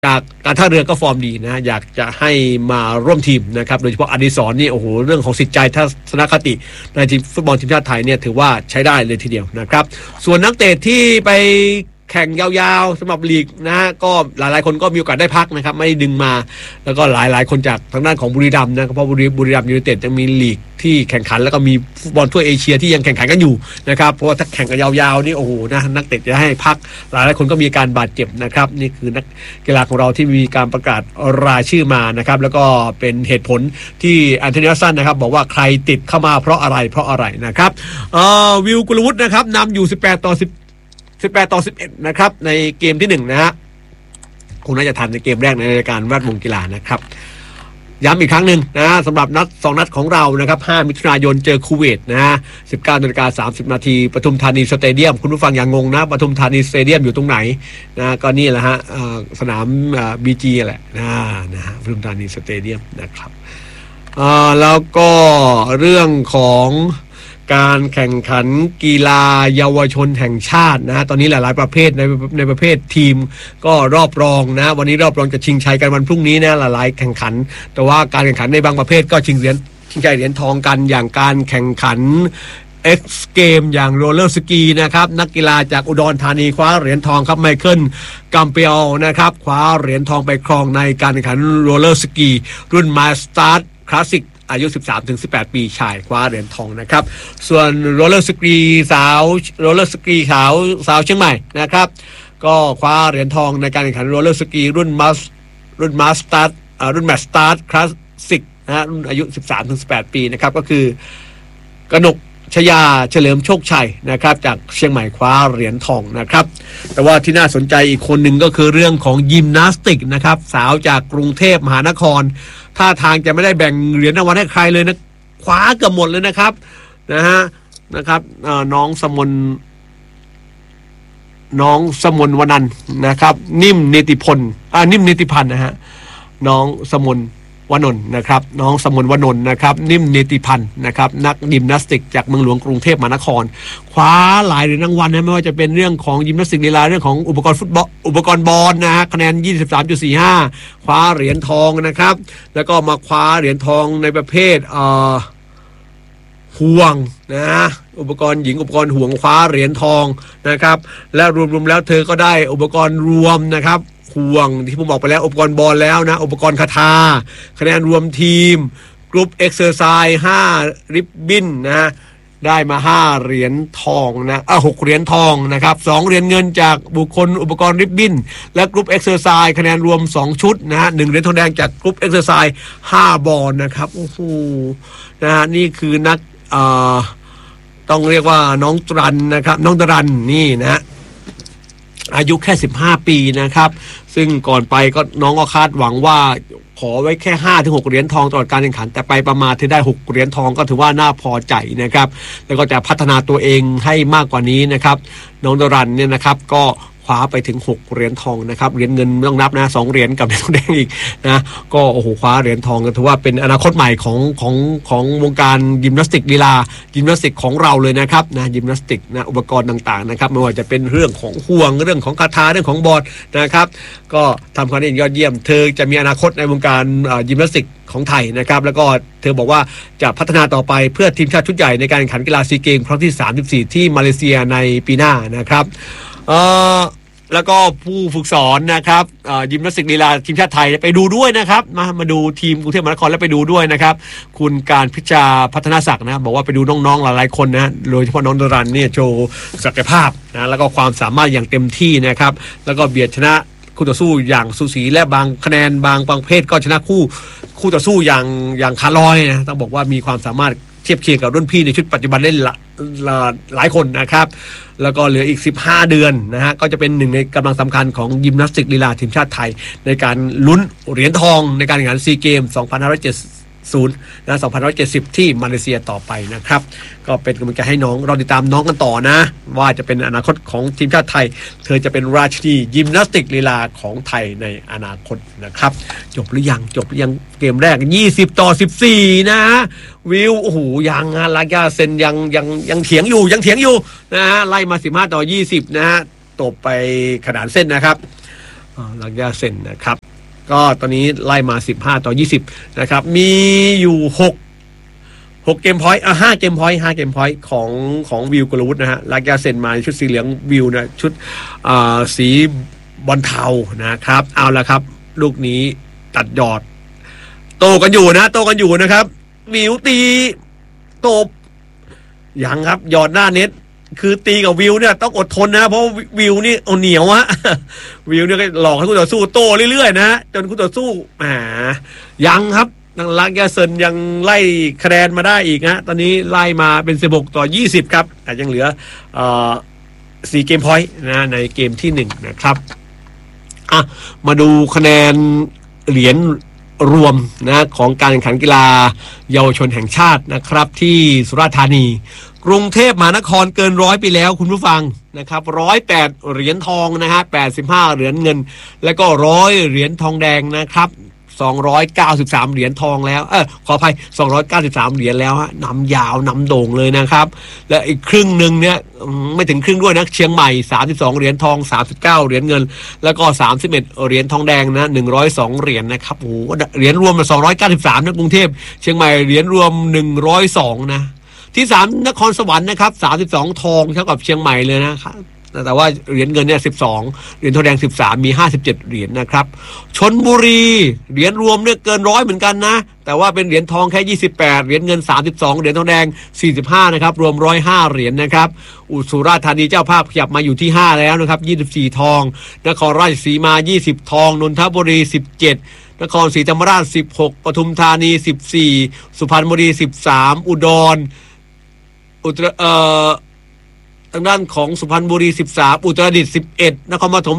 จากการท่าเรือก็ฟอร์มดีนะอยากจะให้มาร่วมทีมนะครับโดยเฉพาะอดิศรนี่โอ้โหเรื่องของจิตใจทัศนคติในทีมฟุตบอลทีมชาติไทยเนี่ยถือว่าใช้ได้เลยทีเดียวนะครับส่วนนักเตะที่ไปแข่งยาวๆสำหรับลีกนะฮะก็หลายๆคนก็มีโอกาสได้พักนะครับไม่ดึงมาแล้วก็หลายๆคนจากทางด้านของบุรีรัมย์นะเพราะบุรีรัมย์ยูไนเต็ดยังมีลีกที่แข่งขันแล้วก็มีฟุตบอลทั่วเอเชียที่ยังแข่งขันกันอยู่นะครับเพราะว่าถ้าแข่งกันยาวๆนี่โอ้โหนะนักเตะจะให้พักหลายๆคนก็มีการบาดเจ็บนะครับนี่คือนักกีฬาของเราที่มีการประกาศรายชื่อมานะครับแล้วก็เป็นเหตุผลที่แอนโทนี ฮัดสันนะครับบอกว่าใครติดเข้ามาเพราะอะไรนะครับวิล กุลวุฒินะครับนำอยู่18-11นะครับในเกมที่1นะฮะคงน่าจะทันในเกมแรกในรายการแวดวงกีฬานะครับย้ำอีกครั้งหนึ่งนะสำหรับ2นัดของเรานะครับ5มิถุนายนเจอคูเวตนะฮะ 19:30 น.ปทุมธานีสเตเดียมคุณผู้ฟังอย่างงงนะปทุมธานีสเตเดียมอยู่ตรงไหนนะก็นี่แหละฮะสนามBG แหละนะฮะปทุมธานีสเตเดียมนะครับแล้วก็เรื่องของการแข่งขันกีฬาเยาวชนแห่งชาตินะฮะตอนนี้หลายๆประเภทในประเภททีมก็รอบรองนะวันนี้รอบรองจะชิงชัยกันวันพรุ่งนี้นะหลายๆแข่งขันแต่ว่าการแข่งขันในบางประเภทก็ชิงชัยเหรียญทองกันอย่างการแข่งขันX เกมอย่างโรลเลอร์สกีนะครับนักกีฬาจากอุดรธานีคว้าเหรียญทองครับไมเคิลกัมเปียลนะครับคว้าเหรียญทองไปครองในการแข่งขันโรลเลอร์สกีรุ่นมาสตาร์คลาสสิกอายุ 13-18 ปีชายคว้าเหรียญทองนะครับส่วนโรลเลอร์สกีสาวเชียงใหม่นะครับก็คว้าเหรียญทองในการแข่งขันโรลเลอร์สกีรุ่นมาสตาร์คลาสสิกนะฮะรุ่นอายุ 13-18 ปีนะครับก็คือกนกชยาเฉลิมโชคชัยนะครับจากเชียงใหม่คว้าเหรียญทองนะครับแต่ว่าที่น่าสนใจอีกคนหนึ่งก็คือเรื่องของยิมนาสติกนะครับสาวจากกรุงเทพมหานครท่าทางจะไม่ได้แบ่งเหรียญรางวัลให้ใครเลยนะคว้าเกือบหมดเลยนะครับนะครับน้องสมนวนันท์นะครับนิ่มเนติพันธ์นะฮะน้องสมนวนนท์นะครับน้องสมนวนนท์นะครับนิ่มเนติพันธ์นะครับนักยิมนาสติกจากเมืองหลวงกรุงเทพมหานครคว้าหลายเหรียญรางวัลนะไม่ว่าจะเป็นเรื่องของยิมนาสติกลีลาเรื่องของอุปกรณ์ฟุตบอลอุปกรณ์บอลนะฮะคะแนน 23.45 คว้าเหรียญทองนะครับแล้วก็มาคว้าเหรียญทองในประเภทห่วงนะอุปกรณ์หญิงอุปกรณ์ห่วงคว้าเหรียญทองนะครับและรวมๆแล้วเธอก็ได้อุปกรณ์รวมนะครับห่วงที่ผมบอกไปแล้วอุปกรณ์บอลแล้วนะอุปกรณ์คาถาคะแนนรวมทีมกรุ๊ปเอ็กซ์เซอร์ไซส์5ริบบิ้นนะได้มา5เหรียญทองนะ6เหรียญทองนะครับ2เหรียญเงินจากบุคคลอุปกรณ์ริบบิ้นและกรุ๊ปเอ็กซ์เซอร์ไซส์คะแนนรวม2ชุดนะฮะ1เหรียญทองแดงจากกรุ๊ปเอ็กซ์เซอร์ไซส์5บอลนะครับโอ้โหนะฮะนี่คือนักต้องเรียกว่าน้องตรันนะครับน้องตรันนี่นะอายุแค่15ปีนะครับซึ่งก่อนไปก็น้องก็คาดหวังว่าขอไว้แค่ 5-6 เหรียญทองตลอดการแข่งขันแต่ไปประมาณที่ได้6เหรียญทองก็ถือว่าน่าพอใจนะครับแล้วก็จะพัฒนาตัวเองให้มากกว่านี้นะครับน้องตรันเนี่ยนะครับก็คว้าไปถึง6เหรียญทองนะครับเหรียญเงินไม่ต้องนับนะ2เหรียญกับเหรียญทองแดงอีกนะก็โอ้โหคว้าเหรียญทองก็ถือว่าเป็นอนาคตใหม่ของวงการยิมนาสติกลีลายิมนาสติกของเราเลยนะครับนะยิมนาสติกนะอุปกรณ์ต่างๆนะครับไม่ว่าจะเป็นเรื่องของห่วงเรื่องของคาถาเรื่องของบอลนะครับก็ทำคะแนนยอดเยี่ยมเธอจะมีอนาคตในวงการยิมนาสติกของไทยนะครับแล้วก็เธอบอกว่าจะพัฒนาต่อไปเพื่อทีมชาติชุดใหญ่ในการแข่งขันกีฬาซีเกมส์ครั้งที่34ที่มาเลเซียในปีหน้านะครับแล้วก็ผู้ฝึกสอนนะครับยิมนาสติกลีลาทีมชาติไทยไปดูด้วยนะครับมาดูทีมกรุงเทพมหานครแล้วไปดูด้วยนะครับคุณการพิชาพัฒนาศักดิ์นะบอกว่าไปดูน้องๆหลายๆคนนะโดยเฉพาะน้องดรันเนี่ยโชว์ศักยภาพนะแล้วก็ความสามารถอย่างเต็มที่นะครับแล้วก็เบียดชนะคู่ต่อสู้อย่างสูสีและบางคะแนนบางประเภทก็ชนะคู่ต่อสู้อย่างขาลอยนะต้องบอกว่ามีความสามารถเทียบเคียงกับรุ่นพี่ในชุดปัจจุบันเล่นหลายคนนะครับแล้วก็เหลืออีก15เดือนนะฮะก็จะเป็นหนึ่งในกำลังสำคัญของยิมนาสติกลีลาทีมชาติไทยในการลุ้นเหรียญทองในการแข่งขันซีเกม2570ที่มาเลเซียต่อไปนะครับก็เป็นกำลังใจให้น้องเราติดตามน้องกันต่อนะว่าจะเป็นอนาคตของทีมชาติไทยเธอจะเป็นราชินียิมนาสติกลีลาของไทยในอนาคตนะครับจบหรือยังเกมแรก20-14นะวิวโอ้โหยังลากาเซนยังเถียงอยู่นะฮะไล่มา15-20นะฮะตบไปขนานเส้นนะครับลักย่าเซนนะครับก็ตอนนี้ไล่มา15-20นะครับมีอยู่6เกมพอยต์5เกมพอยต์ของวิวกลวุฒินะฮะลักย่าเซนมาชุดสีเหลืองวิวนะชุดสีบอลเทานะครับเอาละครับลูกนี้ตัดยอดโตกันอยู่นะครับวิวตีตบยังครับยอดหน้าเน็ตคือตีกับวิวเนี่ยต้องอดทนนะเพราะวิวนี่เอาเหนียวฮะวิวเนี่ยก็หลอกให้คู่ต่อสู้โตเรื่อยๆนะจนคู่ต่อสู้ยังครับลักย่าเซนยังไล่คะแนนมาได้อีกนะตอนนี้ไล่มาเป็น16-20ครับแต่ยังเหลือ4เกมพอยต์นะในเกมที่1นะครับมาดูคะแนนเหรียญรวมนะของการแข่งขันกีฬาเยาวชนแห่งชาตินะครับที่สุราษฎร์ธานีกรุงเทพมหานครเกิน100ไปแล้วคุณผู้ฟังนะครับ108เหรียญทองนะฮะ85เหรียญเงินแล้วก็100เหรียญทองแดงนะครับ293เหรียญทองแล้วขออภัย293เหรียญแล้วฮะนำยาวนำโด่งเลยนะครับและอีกครึ่งนึงเนี่ยไม่ถึงครึ่งด้วยนะเชียงใหม่32เหรียญทอง39เหรียญเงินแล้วก็31เหรียญทองแดงนะ102เหรียญนะครับโอ้โหเหรียญรวม293นะกรุงเทพเชียงใหม่เหรียญรวม102นะที่3นครสวรรค์นะครับ32ทองเท่ากับเชียงใหม่เลยนะครับแต่ว่าเหรียญเงินเนี่ย12เหรียญทองแดง13มี57เหรียญนะครับชลบุรีเหรียญรวมเนี่ยเกิน100เหมือนกันนะแต่ว่าเป็นเหรียญทองแค่28เหรียญเงิน32เหรียญทองแดง45นะครับรวม105เหรียญนะครับสุราษฎร์ธานีเจ้าภาพขยับมาอยู่ที่5แล้วนะครับ24ทองนครราชสีมา20ทองนนทบุรี17นครศรีธรรมราช16ปทุมธานี14สุพรรณบุรี13อุดรทางด้านของสุพรรณบุรี13อุตรดิตถ์11นครปฐม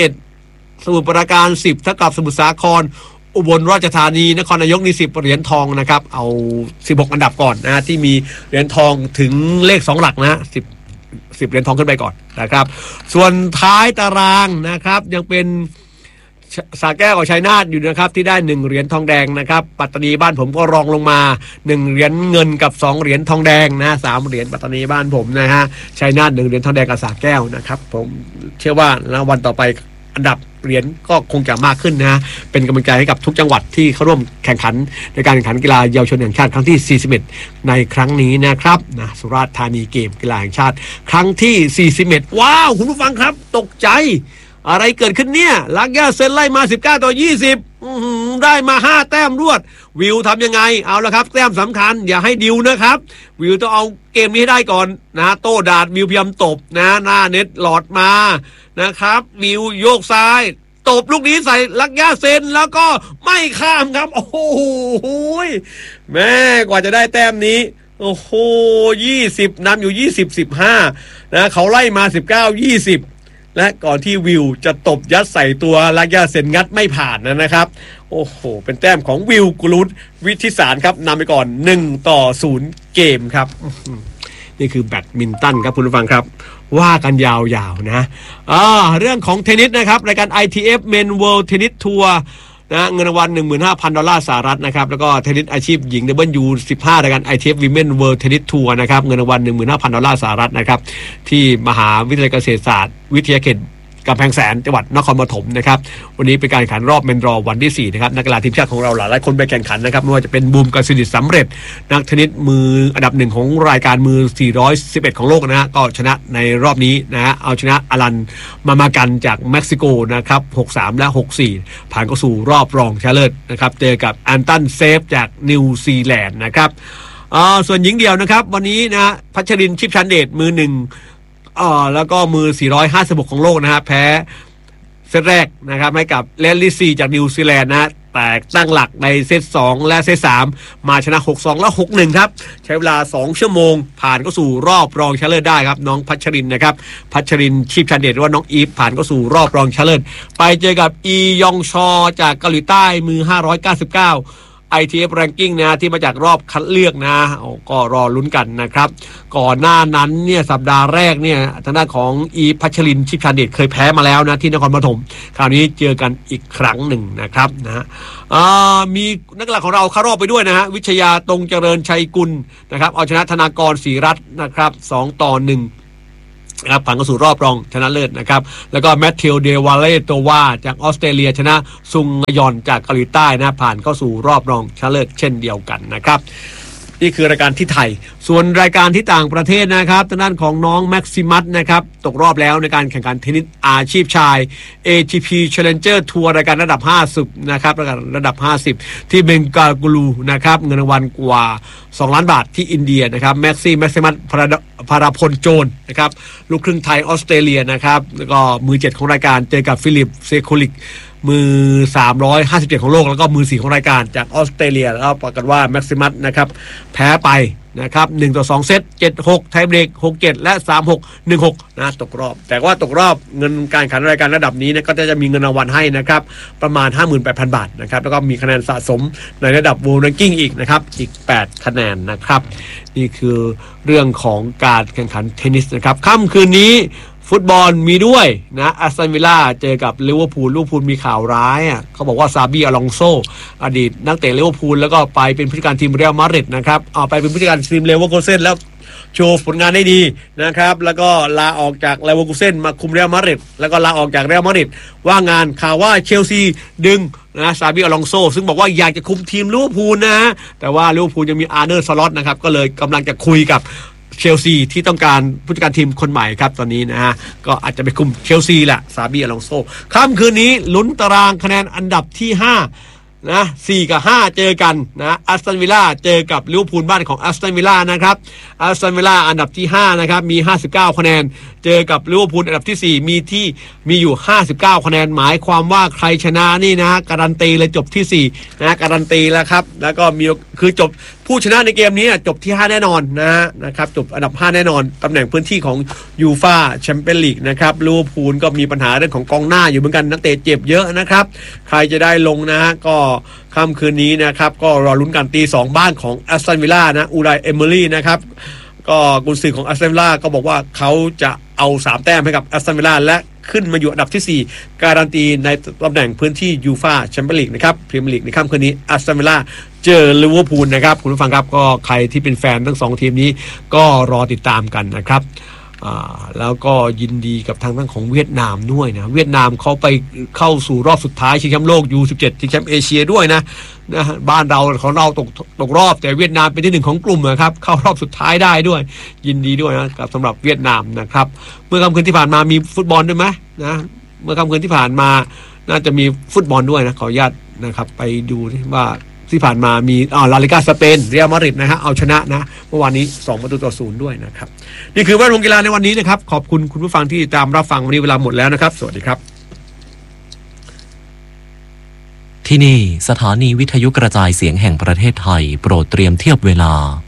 11สมุทรปราการ10เท่ากับสมุทรสาครอุบลราชธานีนครนายกนี่10เหรียญทองนะครับเอา16อันดับก่อนนะที่มีเหรียญทองถึงเลข2หลักนะ10เหรียญทองขึ้นไปก่อนนะครับส่วนท้ายตารางนะครับยังเป็นสระแก้วกับชัยนาทอยู่นะครับที่ได้1เหรียญทองแดงนะครับปัตตานีบ้านผมก็รองลงมา1เหรียญเงินกับ2เหรียญทองแดงนะ3เหรียญปัตตานีบ้านผมนะฮะชัยนาท1เหรียญทองแดงกับสระแก้วนะครับผมเชื่อว่าวันต่อไปอันดับเหรียญก็คงจะมากขึ้นนะเป็นกำลังใจให้กับทุกจังหวัดที่เข้าร่วมแข่งขันในการแข่งขันกีฬาเยาวชนแห่งชาติครั้งที่41ในครั้งนี้นะครับนะสุราษฎร์ธานีเกมกีฬาแห่งชาติครั้งที่41ว้าวคุณผู้ฟังครับตกใจอะไรเกิดขึ้นเนี่ยลักย่าเซนไล่มา19-20ได้มา5แต้มรวดวิวทำยังไงเอาละครับแต้มสำคัญอย่าให้ดิวนะครับวิวต้องเอาเกมนี้ให้ได้ก่อนนะโต้ดาดวิวพยายามตบนะหน้าเน็ตหลอดมานะครับวิวโยกซ้ายตบลูกนี้ใส่ลักย่าเซนแล้วก็ไม่ข้ามครับโอ้โหแม่กว่าจะได้แต้มนี้โอ้โห20นำอยู่20-15นะเขาไล่มา19-20และก่อนที่วิวจะตบยัดใส่ตัวลักย่าเซนงัดไม่ผ่านนะครับโอ้โหเป็นแต้มของวิวกุลุตวิทิสารครับนำไปก่อน1-0เกมครับนี่คือแบดมินตันครับคุณผู้ฟังครับว่ากันยาวๆนะเรื่องของเทนนิสนะครับรายการ ITF Men World Tennis Tour นะเงินรางวัล $15,000 สหรัฐนะครับแล้วก็เทนนิสอาชีพหญิง W15 รายการ ITF Women World Tennis Tour นะครับเงินรางวัล $15,000 สหรัฐนะครับที่มหาวิทยาลัยเกษตรศาสตร์วิทยาเขตกำแพงแสนจังหวัดนครปฐมนะครับวันนี้เป็นการแข่งขันรอบเมนดรอวันที่4นะครับนักกีฬาทีมชาติของเราหลายคนไปแข่งขันนะครับไม่ว่าจะเป็นบูมกฤษฎิสำเร็จนักเทนนิสมืออันดับ1ของรายการมือ411ของโลกนะฮะก็ชนะในรอบนี้นะฮะเอาชนะอลันมากันจากเม็กซิโกนะครับ6-3และ6-4ผ่านเข้าสู่รอบรองชนะเลิศนะครับเจอกับแอนตันเซฟจากนิวซีแลนด์นะครับส่วนหญิงเดี่ยวนะครับวันนี้นะพัชรินทร์ชิปชันเดชมือ1แล้วก็มือ456ของโลกนะฮะแพ้เซตแรกนะครับให้กับเลนลิซีจากนิวซีแลนด์นะแต่ตั้งหลักในเซต2และเซต3มาชนะ6-2และ6-1ครับใช้เวลา2ชั่วโมงผ่านเข้าสู่รอบรองชนะเลิศได้ครับน้องพัชรินนะครับพัชรินชีพชันเดชหรือว่าน้องอีฟผ่านเข้าสู่รอบรองชนะเลิศไปเจอกับอียองชอจากเกาหลีใต้มือ599ITF Ranking นะที่มาจากรอบคัดเลือกนะก็รอลุ้นกันนะครับก่อนหน้านั้นเนี่ยสัปดาห์แรกเนี่ยทางด้านของอีพัชรินชิพชันเดชเคยแพ้มาแล้วนะที่นครปฐมคราวนี้เจอกันอีกครั้งหนึ่งนะครับนะมีนักกีฬาของเราเข้ารอบไปด้วยนะฮะวิชยาตรงเจริญชัยกุลนะครับเอาชนะธนากรศรีรัตน์นะครับ2-1 นะครับผ่านเข้าสู่รอบรองชนะเลิศนะครับแล้วก็แมทธิวเดวาเลโตวาจากออสเตรเลียชนะซุงยอนจากเกาหลีใต้นะผ่านเข้าสู่รอบรองชนะเลิศเช่นเดียวกันนะครับนี่คือรายการที่ไทยส่วนรายการที่ต่างประเทศนะครับทางด้านของน้องแม็กซิมัสนะครับตกรอบแล้วในการแข่งขันเทนนิสอาชีพชาย ATP Challenger Tour รายการระดับ50นะครับระดับ50ที่เบงกาลูรูนะครับเงินรางวัลกว่า2ล้านบาทที่อินเดียนะครับแม็กซิมัสพาราพลโจนนะครับลูกครึ่งไทยออสเตรเลียนะครับแล้วก็มือ7ของรายการเจอกับฟิลิปเซโคลิกมือ357ของโลกแล้วก็มือ4ของรายการจากออสเตรเลียแล้วปรากฏว่าแม็กซิมัสนะครับแพ้ไปนะครับ1-2 เซต 7-6 ไทยเบรก 6-7 และ 3-6 1-6 นะตกรอบแต่ว่าตกรอบเงินการแข่งขันรายการระดับนี้นะก็จะมีเงินรางวัลให้นะครับประมาณ 58,000 บาทนะครับแล้วก็มีคะแนนสะสมในระดับ World Ranking อีกนะครับอีก8คะแนนนะครับนี่คือเรื่องของการแข่งขันเทนนิสนะครับค่ำคืนนี้ฟุตบอลมีด้วยนะแอสตันวิลล่าเจอกับลิเวอร์พูลมีข่าวร้ายอ่ะเขาบอกว่าซาบีอลองโซอดีตนักเตะลิเวอร์พูลแล้วก็ไปเป็นผู้จัดการทีมเรอัลมาดริดนะครับไปเป็นผู้จัดการทีมเลเวอร์คูเซ่นแล้วโชว์ผลงานได้ดีนะครับแล้วก็ลาออกจากเลเวอร์คูเซ่นมาคุมเรอัลมาดริดแล้วก็ลาออกจากเรอัลมาดริดว่างงานข่าวว่าเชลซีดึงนะซาบีอลองโซซึ่งบอกว่าอยากจะคุมทีมลิเวอร์พูลนะแต่ว่าลิเวอร์พูลยังมีอาร์เนอร์สล็อตนะครับก็เลยกำลังจะคุยกับเชลซีที่ต้องการผู้จัดการทีมคนใหม่ครับตอนนี้นะฮะก็อาจจะไปคุมเชลซีแหละซาบีอลองโซค่ำคืนนี้ลุ้นตารางคะแนนอันดับที่5นะ4 กับ 5เจอกันนะแอสตันวิลล่าเจอกับลิเวอร์พูลบ้านของแอสตันวิลล่านะครับแอสตันวิลล่าอันดับที่5นะครับมี59คะแนนเจอกับลิเวอร์พูลอันดับที่4มีอยู่59คะแนนหมายความว่าใครชนะนี่นะการันตีเลยจบที่4นะการันตีแล้วครับแล้วก็มีคือจบผู้ชนะในเกมนี้จบที่5แน่นอนนะครับจบอันดับ5แน่นอนตำแหน่งพื้นที่ของยูฟ่าแชมเปี้ยนลีกนะครับลิเวอร์พูลก็มีปัญหาเรื่องของกองหน้าอยู่เหมือนกันนักเตะเจ็บเยอะนะครับใครจะได้ลงนะฮะก็ค่ำคืนนี้นะครับก็รอลุ้นกันตี2บ้านของแอสตันวิลล่านะอูไรเอเมอรี่นะครับก็กุนซือของแอสตันวิลล่าก็บอกว่าเขาจะเอา3แต้มให้กับแอสตันวิลล่าและขึ้นมาอยู่อันดับที่4การันตีในตำแหน่งพื้นที่ยูฟ่าแชมเปี้ยนลีกนะครับพรีเมียร์ลีกในค่ำคืนนี้แอสตันวิลล่าเจอลิเวอร์พูลนะครับคุณผู้ฟังครับก็ใครที่เป็นแฟนทั้ง2ทีมนี้ก็รอติดตามกันนะครับแล้วก็ยินดีกับทางด้านของเวียดนามด้วยนะเวียดนามเขาไปเข้าสู่รอบสุดท้ายชิงแชมป์โลก U17 ชิงแชมป์เอเชียด้วยนะบ้านเราของเราตกรอบแต่เวียดนามเป็นที่1ของกลุ่มนะครับเข้ารอบสุดท้ายได้ด้วยยินดีด้วยนะครับสำหรับเวียดนามนะครับเมื่อค่ำคืนที่ผ่านมามีฟุตบอลด้วยไหมนะเมื่อค่ำคืนที่ผ่านมาน่าจะมีฟุตบอลด้วยนะขออนุญาตนะครับไปดูว่าที่ผ่านมามีลาลิก้าสเปนเรอัลมาดริดนะฮะเอาชนะนะเมื่อวานนี้2-0ด้วยนะครับนี่คือแวดวงกีฬาในวันนี้นะครับขอบคุณคุณผู้ฟังที่ตามรับฟังวันนี้เวลาหมดแล้วนะครับสวัสดีครับที่นี่สถานีวิทยุกระจายเสียงแห่งประเทศไทยโปรดเตรียมเทียบเวลา